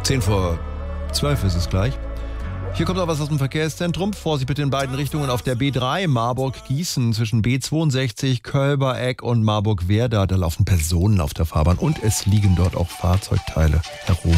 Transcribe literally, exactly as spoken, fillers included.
Zehn vor zwölf ist es gleich. Hier kommt noch was aus dem Verkehrszentrum. Vorsicht bitte in beiden Richtungen auf der B drei Marburg-Gießen zwischen B zweiundsechzig, Kölbereck und Marburg-Werder. Da laufen Personen auf der Fahrbahn und es liegen dort auch Fahrzeugteile herum.